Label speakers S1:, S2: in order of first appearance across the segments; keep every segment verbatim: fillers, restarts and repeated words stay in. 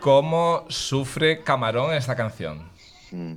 S1: cómo sufre Camarón en esta canción.
S2: Mm.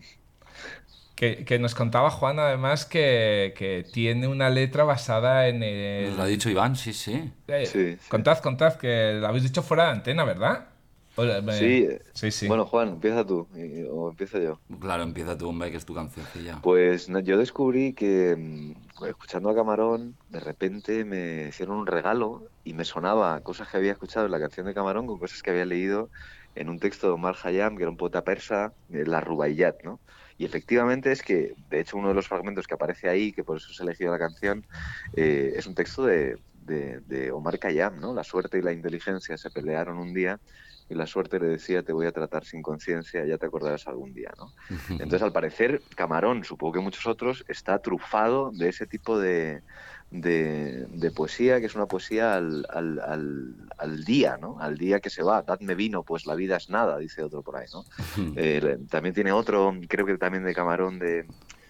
S1: Que, que nos contaba Juan además que, que tiene una letra basada en
S3: Nos lo ha
S1: el...
S3: dicho Iván, sí, sí.
S1: Eh,
S2: Sí, sí.
S1: contad, contad, que lo habéis dicho fuera de antena, ¿verdad? O- me-
S2: Sí, eh,
S1: Sí, sí.
S2: bueno, Juan, empieza tú y- o empiezo yo.
S3: Claro, empieza tu hombre, que es tu cancioncilla.
S2: Pues no, yo descubrí que mm, pues, escuchando a Camarón, de repente me hicieron un regalo y me sonaba cosas que había escuchado en la canción de Camarón con cosas que había leído en un texto de Omar Khayyam, que era un poeta persa, de la Rubaiyat, ¿no? Y efectivamente es que, de hecho, uno de los fragmentos que aparece ahí, que por eso se ha elegido la canción, eh, es un texto de, de, de Omar Khayyam, ¿no? La suerte y la inteligencia se pelearon un día y la suerte le decía, te voy a tratar sin conciencia, ya te acordarás algún día, ¿no? Entonces, al parecer, Camarón, supongo que muchos otros, está trufado de ese tipo de, de, de poesía, que es una poesía al, al, al, al día, ¿no? Al día que se va. Dadme vino, pues la vida es nada, dice otro por ahí, ¿no? Eh, también tiene otro, creo que también de Camarón, de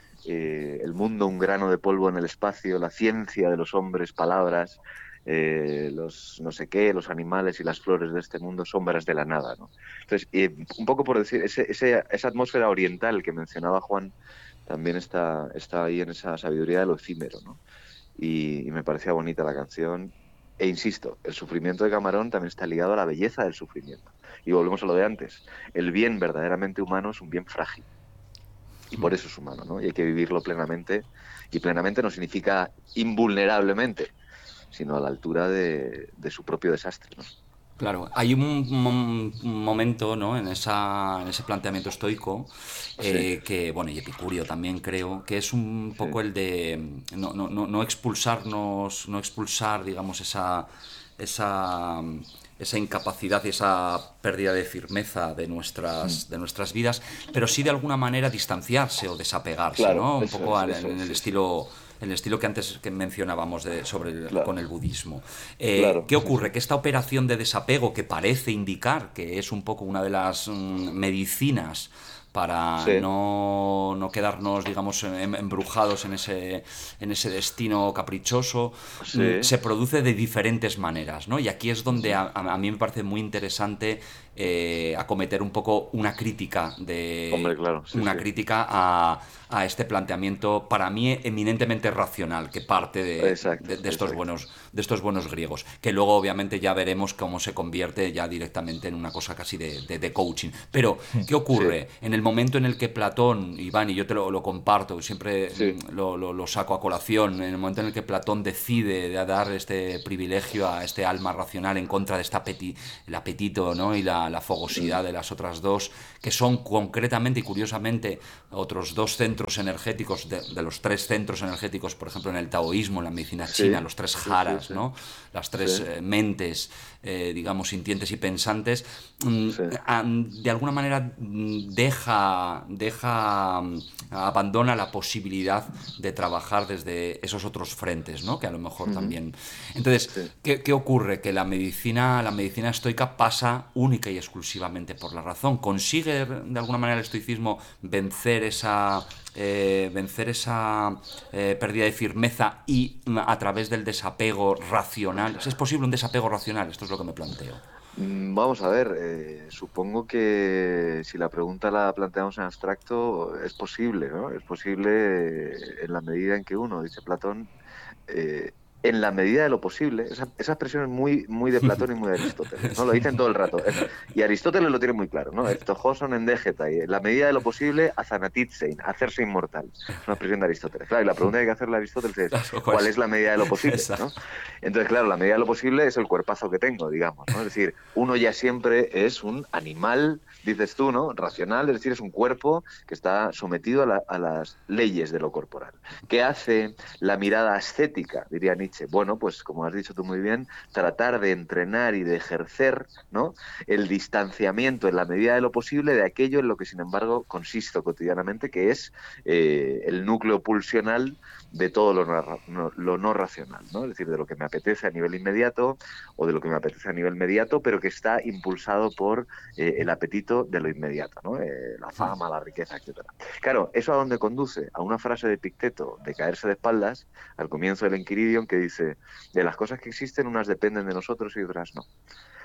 S2: eh, el mundo un grano de polvo en el espacio, la ciencia de los hombres, palabras, eh, los no sé qué, los animales y las flores de este mundo, sombras de la nada, ¿no? Entonces, eh, un poco por decir, ese, ese, esa atmósfera oriental que mencionaba Juan también está, está ahí en esa sabiduría de lo efímero, ¿no? Y, y me parecía bonita la canción. E insisto, el sufrimiento de Camarón también está ligado a la belleza del sufrimiento. Y volvemos a lo de antes. El bien verdaderamente humano es un bien frágil y por eso es humano, ¿no? Y hay que vivirlo plenamente. Y plenamente no significa invulnerablemente, sino a la altura de, de su propio desastre, ¿no?
S3: Claro, hay un, mom- un momento, ¿no? en, esa, en ese planteamiento estoico,
S2: Sí,
S3: eh, que, bueno, y epicúreo también creo, que es un
S2: sí,
S3: poco el de no, no, no, no expulsarnos, no expulsar, digamos, esa, esa, esa incapacidad y esa pérdida de firmeza de
S2: mm,
S3: nuestras, de nuestras vidas, pero sí de alguna manera distanciarse o desapegarse,
S2: claro,
S3: ¿no? Un
S2: eso
S3: poco
S2: es,
S3: al-
S2: eso
S3: en
S2: es,
S3: el
S2: sí, sí,
S3: estilo el estilo que antes que mencionábamos de, sobre el- con
S2: claro,
S3: el budismo. Eh,
S2: claro,
S3: ¿Qué
S2: sí,
S3: ocurre?
S2: sí,
S3: Que esta operación de desapego, que parece indicar que es un poco una de las mm, medicinas para
S2: sí,
S3: no, no quedarnos, digamos, em- embrujados en ese, en ese destino caprichoso, mm,
S2: sí,
S3: se produce de diferentes maneras, ¿no? Y aquí es donde
S2: ujú.
S3: a, a mí me parece muy interesante eh, acometer un poco una crítica
S2: Hombre,
S3: de
S2: claro, sí,
S3: una
S2: sí,
S3: crítica a, a este planteamiento para mí eminentemente racional que parte de, de-
S2: exacto,
S3: de estos
S2: exacto,
S3: buenos de estos buenos griegos, que luego obviamente ya veremos cómo se convierte ya directamente en una cosa casi de, de- de coaching. Pero ¿qué
S2: sí,
S3: ocurre? En el momento en el que Platón, Iván, y yo te lo, lo comparto, siempre
S2: sí,
S3: mm, lo, lo- lo saco a colación, en el momento en el que Platón decide de dar este privilegio a este alma racional en contra de este apeti- el apetito, ¿no? y la, la
S2: mm,
S3: fogosidad de las otras dos, que son concretamente y curiosamente otros dos centros energéticos de, de los tres centros energéticos, por ejemplo, en el taoísmo, en la medicina china,
S2: sí,
S3: los tres
S2: sí, sí,
S3: jaras,
S2: sí,
S3: ¿no? Las
S2: sí,
S3: tres eh, mentes, eh, digamos, sintientes y pensantes, mm,
S2: sí,
S3: a- de alguna manera mm, deja, deja, mm, abandona la posibilidad de trabajar desde esos otros frentes, ¿no? Que a lo mejor
S2: ujú,
S3: también. Entonces,
S2: sí.
S3: ¿qué, qué ocurre? Que la medicina, la medicina estoica pasa única y exclusivamente por la razón. Consigue de alguna manera el estoicismo vencer esa eh, vencer esa eh, pérdida de firmeza y mm, a través del desapego racional. ¿Es posible un desapego racional? Esto es lo que me planteo.
S2: Mm, Vamos a ver, eh, supongo que si la pregunta la planteamos en abstracto, es posible, ¿no? Es posible eh, en la medida en que uno, dice Platón, eh, en la medida de lo posible, esa, esa expresión es muy, muy de Platón y muy de Aristóteles, ¿no? Lo dicen todo el rato. Es- y Aristóteles lo tiene muy claro, ¿no? Eftojoson endégeta, y en la medida de lo posible, azanatitzein, hacerse inmortal. Es una expresión de Aristóteles. Claro, y la pregunta que hay que hacerle a Aristóteles es,
S3: Claro, ¿cuál
S2: ¿cuál
S3: es?
S2: es la medida de lo posible,
S3: Esa.
S2: ¿no? Entonces, claro, la medida de lo posible es el cuerpazo que tengo, digamos, ¿no? Es decir, uno ya siempre es un animal, dices tú, ¿no? Racional, es decir, es un cuerpo que está sometido a, la- a las leyes de lo corporal. ¿Qué hace la mirada ascética, diría Nietzsche? Bueno, pues como has dicho tú muy bien, tratar de entrenar y de ejercer, ¿no? El distanciamiento en la medida de lo posible de aquello en lo que, sin embargo, consisto cotidianamente, que es eh, el núcleo pulsional de todo lo no, no, lo no racional, ¿no? Es decir, de lo que me apetece a nivel inmediato o de lo que me apetece a nivel mediato, pero que está impulsado por eh, el apetito de lo inmediato, ¿no? Eh, la fama, la riqueza, etcétera. Claro, ¿eso a dónde conduce? A una frase de Epicteto de caerse de espaldas al comienzo del Enquiridion que dice, de las cosas que existen, unas dependen de nosotros y otras no.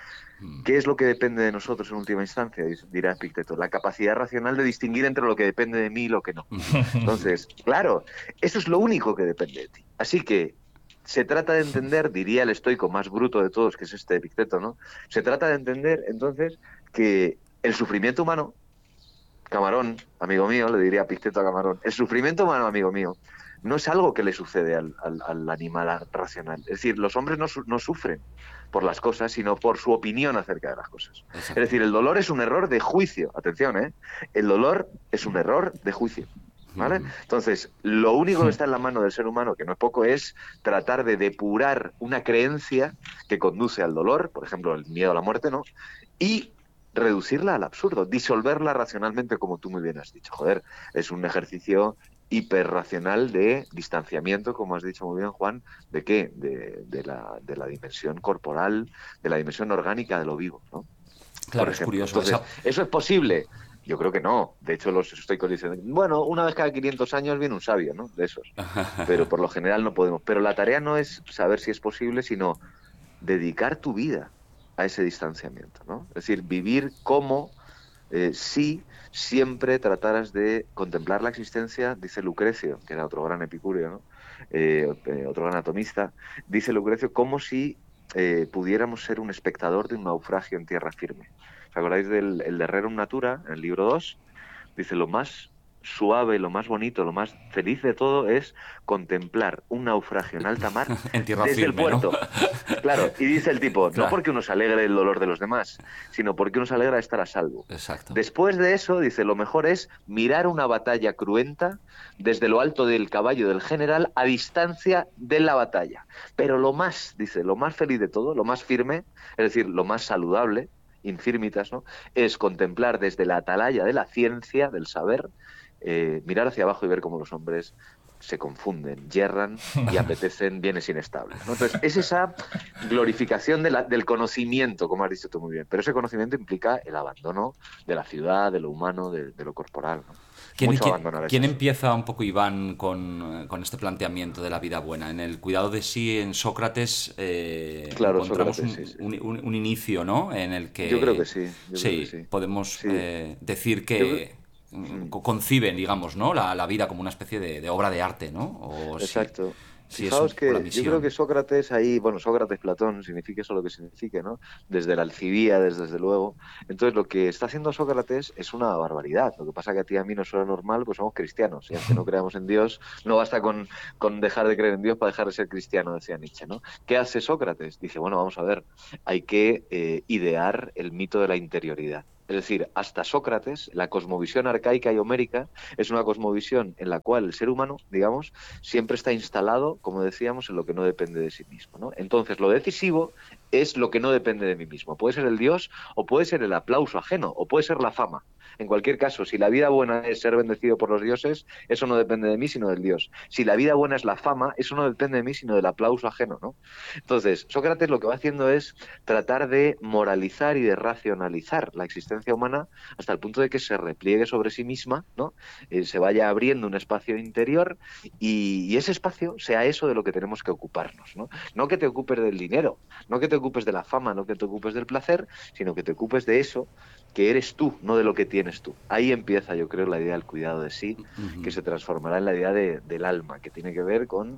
S2: ¿Qué es lo que depende de nosotros en última instancia? Dirá Epicteto, la capacidad racional de distinguir entre lo que depende de mí y lo que no. Entonces, claro, eso es lo único que depende de ti. Así que se trata de entender, diría el estoico más bruto de todos, que es este Epicteto, ¿no? Se trata de entender, entonces, que el sufrimiento humano, Camarón, amigo mío, le diría Epicteto a Camarón, el sufrimiento humano, amigo mío, no es algo que le sucede al, al, al animal racional. Es decir, los hombres no, su, no sufren por las cosas, sino por su opinión acerca de las cosas. Exacto. Es decir, el dolor es un error de juicio. Atención, ¿eh? El dolor es un error de juicio. ¿Vale? Mm. Entonces, lo único que está en la mano del ser humano, que no es poco, es tratar de depurar una creencia que conduce al dolor, por ejemplo, el miedo a la muerte, ¿no? Y reducirla al absurdo, disolverla racionalmente, como tú muy bien has dicho. Joder, es un ejercicio hiperracional de distanciamiento, como has dicho muy bien, Juan, ¿de qué? De, de, la, de la dimensión corporal, de la dimensión orgánica de lo vivo, ¿no?
S3: Claro, es curioso.
S2: Entonces, esa... ¿eso es posible? Yo creo que no. De hecho, los estoicos dicen, bueno, una vez cada quinientos años viene un sabio, ¿no? De esos. Pero por lo general no podemos. Pero la tarea no es saber si es posible, sino dedicar tu vida a ese distanciamiento, ¿no? Es decir, vivir como eh, si siempre trataras de contemplar la existencia, dice Lucrecio, que era otro gran epicúreo, ¿no? eh, eh, otro gran atomista, dice Lucrecio, como si eh, pudiéramos ser un espectador de un naufragio en tierra firme. ¿Os acordáis del el de Rerum Natura, en el libro dos? Dice, lo más suave, lo más bonito, lo más feliz de todo es contemplar un naufragio en alta mar
S3: en tierra
S2: desde
S3: firme,
S2: el puerto. ¿No? Claro, y dice el tipo,
S3: claro.
S2: no porque uno se alegre del dolor de los demás, sino porque uno se alegra de estar a salvo.
S3: Exacto.
S2: Después de eso, dice, lo mejor es mirar una batalla cruenta desde lo alto del caballo del general a distancia de la batalla. Pero lo más, dice, lo más feliz de todo, lo más firme, es decir, lo más saludable, infirmitas, ¿no? Es contemplar desde la atalaya de la ciencia, del saber, eh, mirar hacia abajo y ver cómo los hombres se confunden, yerran y apetecen bienes inestables, ¿no? Entonces, es esa glorificación de la, del conocimiento, como has dicho tú muy bien, pero ese conocimiento implica el abandono de la ciudad, de lo humano, de, de lo corporal, ¿no?
S3: ¿Quién,
S2: Mucho
S3: ¿quién,
S2: abandonar
S3: ¿quién
S2: eso.
S3: empieza un poco, Iván, con, con este planteamiento de la vida buena? En el cuidado de sí, en Sócrates, eh,
S2: claro,
S3: encontramos
S2: Sócrates,
S3: un,
S2: sí, sí.
S3: Un, un, un inicio, ¿no? En el que,
S2: yo creo que sí, yo
S3: sí,
S2: creo que sí.
S3: podemos
S2: sí.
S3: eh, decir que
S2: creo...
S3: conciben, digamos, ¿no? La, la vida como una especie de, de obra de arte, ¿no? O
S2: Exacto.
S3: Si, si
S2: Fijaos
S3: es
S2: que yo creo que Sócrates ahí, bueno, Sócrates, Platón, signifique eso lo que signifique, ¿no? Desde la Alcibíades, desde luego. Entonces, lo que está haciendo Sócrates es una barbaridad. Lo que pasa que a ti y a mí no suena normal, pues somos cristianos. Y aunque no creamos en Dios, no basta con, con dejar de creer en Dios para dejar de ser cristiano, decía Nietzsche, ¿no? ¿Qué hace Sócrates? Dice, bueno, vamos a ver, hay que eh, idear el mito de la interioridad. Es decir, hasta Sócrates, la cosmovisión arcaica y homérica es una cosmovisión en la cual el ser humano, digamos, siempre está instalado, como decíamos, en lo que no depende de sí mismo, ¿no? Entonces, lo decisivo es lo que no depende de mí mismo. Puede ser el Dios, o puede ser el aplauso ajeno, o puede ser la fama. En cualquier caso, si la vida buena es ser bendecido por los dioses, eso no depende de mí, sino del Dios. Si la vida buena es la fama, eso no depende de mí, sino del aplauso ajeno, ¿no? Entonces, Sócrates lo que va haciendo es tratar de moralizar y de racionalizar la existencia humana hasta el punto de que se repliegue sobre sí misma, ¿no? Eh, se vaya abriendo un espacio interior y, y ese espacio sea eso de lo que tenemos que ocuparnos, ¿no? No que te ocupes del dinero, no que te ocupes de la fama, no que te ocupes del placer, sino que te ocupes de eso que eres tú, no de lo que tienes tú. Ahí empieza, yo creo, la idea del cuidado de sí, uh-huh. que se transformará en la idea de, del alma, que tiene que ver con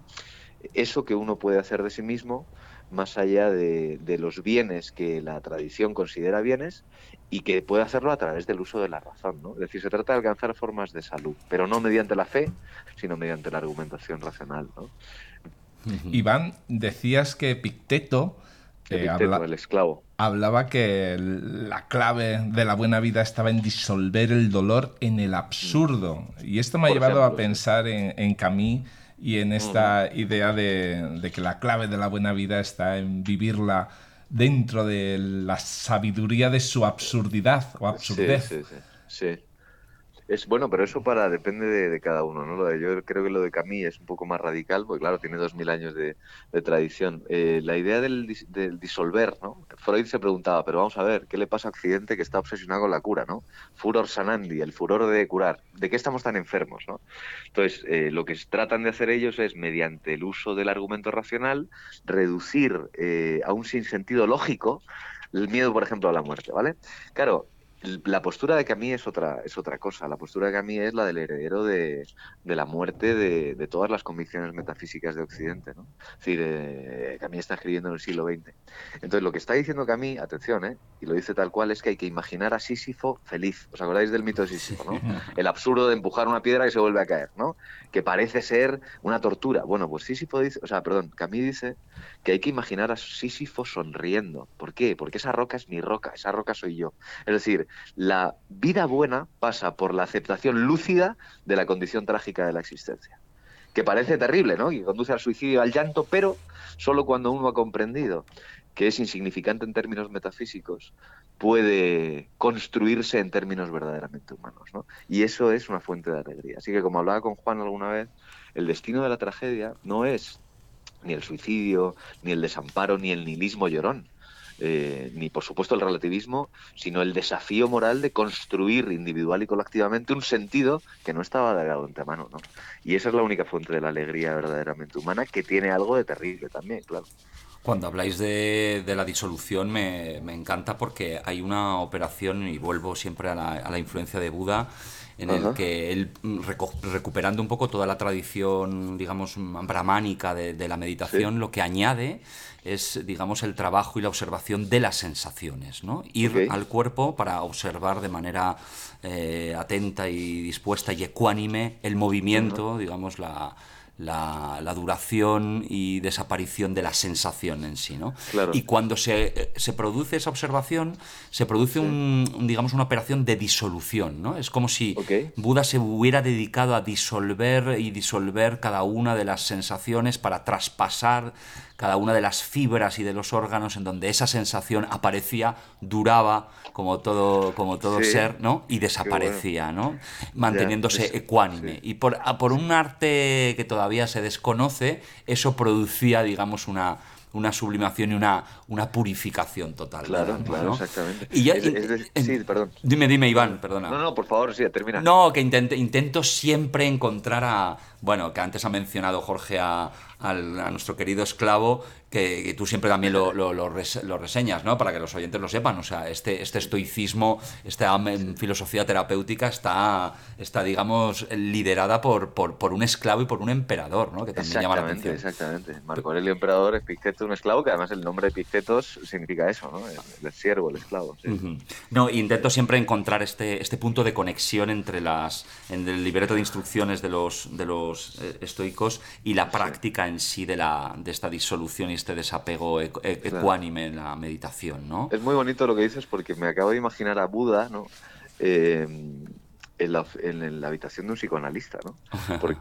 S2: eso que uno puede hacer de sí mismo, más allá de, de los bienes que la tradición considera bienes, y que puede hacerlo a través del uso de la razón, ¿no? Es decir, se trata de alcanzar formas de salud, pero no mediante la fe, sino mediante la argumentación racional, ¿no?
S1: Uh-huh. Iván, decías que Epicteto,
S2: eh, Epicteto habla, el esclavo,
S1: hablaba que la clave de la buena vida estaba en disolver el dolor en el absurdo. Y esto me ha Por llevado ejemplo, a pensar sí. en, en Camus y en esta uh-huh. idea de, de que la clave de la buena vida está en vivirla dentro de la sabiduría de su absurdidad o absurdez.
S2: Sí, sí, sí. sí. Es bueno, pero eso para depende de, de cada uno, ¿no? Lo de, yo creo que lo de Camus es un poco más radical, porque claro, tiene dos mil años de, de tradición. Eh, la idea del, del disolver, ¿no? Freud se preguntaba, pero vamos a ver, ¿qué le pasa a Occidente que está obsesionado con la cura, ¿no? Furor sanandi, el furor de curar. ¿De qué estamos tan enfermos, no? Entonces, eh, lo que tratan de hacer ellos es, mediante el uso del argumento racional, reducir eh, a un sinsentido lógico el miedo, por ejemplo, a la muerte, ¿vale? Claro, la postura de Camus es otra, es otra cosa. La postura de Camus es la del heredero de, de la muerte de, de todas las convicciones metafísicas de Occidente, ¿no? Es decir, eh, Camus está escribiendo en el siglo veinte. Entonces, lo que está diciendo Camus, atención, ¿eh? Y lo dice tal cual, es que hay que imaginar a Sísifo feliz. ¿Os acordáis del mito de Sísifo, no? El absurdo de empujar una piedra y se vuelve a caer, ¿no? Que parece ser una tortura. Bueno, pues Sísifo dice, o sea, perdón, Camus dice que hay que imaginar a Sísifo sonriendo. ¿Por qué? Porque esa roca es mi roca, esa roca soy yo. Es decir, la vida buena pasa por la aceptación lúcida de la condición trágica de la existencia. Que parece terrible, ¿no? Que conduce al suicidio y al llanto, pero solo cuando uno ha comprendido que es insignificante en términos metafísicos, puede construirse en términos verdaderamente humanos, ¿no? Y eso es una fuente de alegría. Así que, como hablaba con Juan alguna vez, el destino de la tragedia no es ni el suicidio, ni el desamparo, ni el nihilismo llorón. Eh, ni por supuesto el relativismo, sino el desafío moral de construir individual y colectivamente un sentido que no estaba dado de antemano, ¿no? Y esa es la única fuente de la alegría verdaderamente humana, que tiene algo de terrible también, claro.
S3: Cuando habláis de, de la disolución me, me encanta porque hay una operación, y vuelvo siempre a la, a la influencia de Buda, en el uh-huh. que él, reco- recuperando un poco toda la tradición, digamos, brahmánica de, de la meditación, sí. lo que añade es, digamos, el trabajo y la observación de las sensaciones, ¿no? Ir okay. al cuerpo para observar de manera eh, atenta y dispuesta y ecuánime el movimiento, uh-huh. digamos, la... La, la duración y desaparición de la sensación en sí, ¿no?
S2: Claro.
S3: Y cuando se, se produce esa observación, se produce sí. un, un, digamos, una operación de disolución, ¿no? Es como si
S2: okay.
S3: Buda se hubiera dedicado a disolver y disolver cada una de las sensaciones para traspasar cada una de las fibras y de los órganos en donde esa sensación aparecía, duraba como todo, como todo
S2: sí.
S3: ser, ¿no? Y desaparecía, ¿no? Manteniéndose ya, ecuánime. Sí. Y por, por un arte que todavía se desconoce, eso producía, digamos, una... una sublimación y una, una purificación total.
S2: Claro,
S3: ¿no?
S2: claro, exactamente.
S3: Y ya,
S2: es, es de,
S3: en,
S2: sí, perdón.
S3: Dime, dime, Iván, perdona.
S2: No, no, por favor, sí, termina.
S3: No, que intento, intento siempre encontrar a... Bueno, que antes ha mencionado Jorge a, a, a nuestro querido esclavo, que, que tú siempre también lo, lo, lo, res, lo reseñas, ¿no? Para que los oyentes lo sepan. O sea, este, este estoicismo, esta sí. filosofía terapéutica está, está digamos, liderada por, por, por un esclavo y por un emperador, ¿no? Que también llama la atención.
S2: Exactamente. Marco Aurelio Emperador, Epicteto, un esclavo, que además el nombre Epictetos significa eso, ¿no? El, el siervo, el esclavo. Sí.
S3: Uh-huh. No, intento siempre encontrar este, este punto de conexión entre las, en el libreto de instrucciones de los, de los estoicos y la práctica sí. en sí de, la, de esta disolución y este desapego e- e- claro. ecuánime en la meditación, ¿no?
S2: Es muy bonito lo que dices, porque me acabo de imaginar a Buda, ¿no? Eh, en, la, en la habitación de un psicoanalista, ¿no? Porque